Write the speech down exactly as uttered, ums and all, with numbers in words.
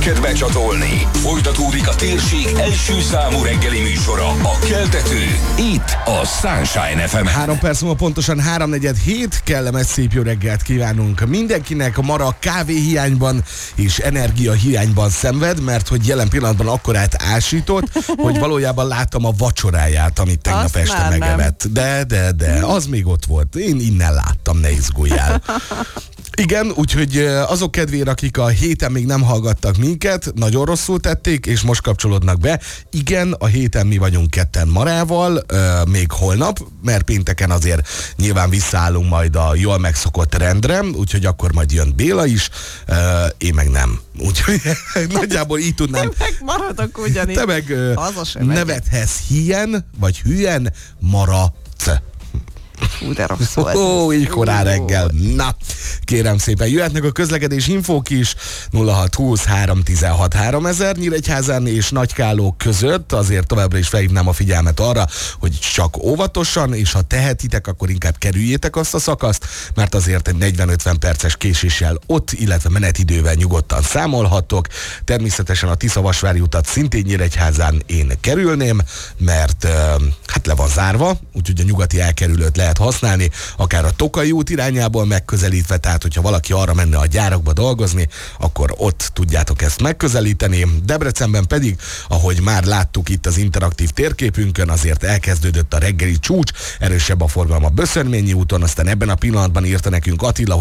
neked becsatolni. Folytatódik a térség első számú reggeli műsora, a Keltető, itt a Sunshine ef em. Három perc múlva pontosan háromnegyed hét, kellemes szép jó reggelt kívánunk mindenkinek. A Mara kávé hiányban és energia hiányban szenved, mert hogy jelen pillanatban akkorát ásított, hogy valójában láttam a vacsoráját, amit tegnap Azt este megevett. De, de, de, az még ott volt. Én innen láttam, ne izguljál. Igen, úgyhogy azok kedvére, akik a héten még nem hallgattak minket, nagyon rosszul tették, és most kapcsolódnak be. Igen, a héten mi vagyunk ketten Marával, euh, még holnap, mert pénteken azért nyilván visszaállunk majd a jól megszokott rendre, úgyhogy akkor majd jön Béla is, euh, én meg nem. Úgyhogy nagyjából így tudnám. Én meg maradok ugyanígy. Te meg euh, nevethetsz híjen, vagy hülyen, maradsz. Hú, de rossz volt. Ó, így korán reggel. Na, kérem szépen, jöhetnek a közlekedés infók is. nulla hat húsz három tizenhat háromezer Nyíregyházán és Nagykálók között. Azért továbbra is felhívnám a figyelmet arra, hogy csak óvatosan, és ha tehetitek, akkor inkább kerüljétek azt a szakaszt, mert azért egy negyven-ötven perces késéssel ott, illetve menetidővel nyugodtan számolhattok. Természetesen a Tisza-Vasvári utat szintén Nyíregyházán én kerülném, mert hát le van zárva, úgyhogy a nyugati elkerülőt lehet használni, akár a Tokai út irányából megközelítve, tehát hogyha valaki arra menne a gyárakba dolgozni, akkor ott tudjátok ezt megközelíteni. Debrecenben pedig, ahogy már láttuk itt az interaktív térképünkön, azért elkezdődött a reggeli csúcs, erősebb a forgalom a Böszörményi úton, aztán ebben a pillanatban írta nekünk Attila, hogy